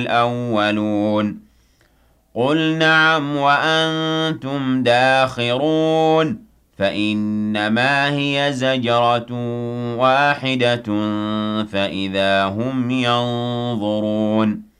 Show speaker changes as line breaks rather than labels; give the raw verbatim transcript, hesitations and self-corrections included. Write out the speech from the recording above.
الْأَوَّلُونَ قُلْ نَعَمْ وَأَنتُمْ دَاخِرُونَ فَإِنَّمَا هِيَ زَجْرَةٌ وَاحِدَةٌ فَإِذَا هُمْ يَنظُرُونَ